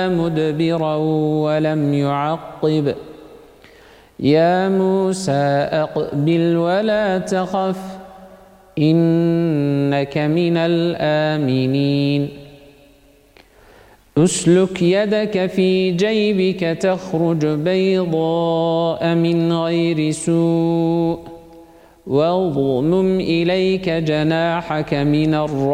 مدبرا ولم يعقب يا موسى أقبل ولا تخف إنك من الآمنين أسلك يدك في جيبك تخرج بيضاء من غير سوء واضمم إليك جناحك من الرحمة